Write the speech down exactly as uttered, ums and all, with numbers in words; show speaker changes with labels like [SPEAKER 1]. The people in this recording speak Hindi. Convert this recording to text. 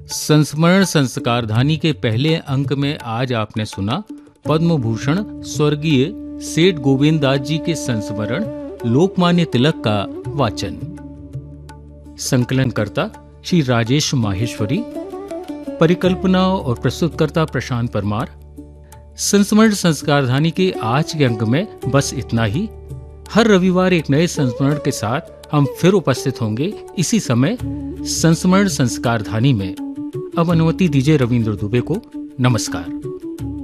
[SPEAKER 1] संस्मरण संस्कारधानी के पहले अंक में आज आपने सुना पद्म भूषण स्वर्गीय सेठ गोविंद दास जी के संस्मरण लोकमान्य तिलक का वाचन। संकलनकर्ता श्री राजेश माहेश्वरी, परिकल्पना और प्रस्तुतकर्ता प्रशांत परमार। संस्मरण संस्कारधानी के आज के अंक में बस इतना ही। हर रविवार एक नए संस्मरण के साथ हम फिर उपस्थित होंगे इसी समय संस्मरण संस्कारधानी में। अब अनुमति दीजिए रविंद्र दुबे को। नमस्कार।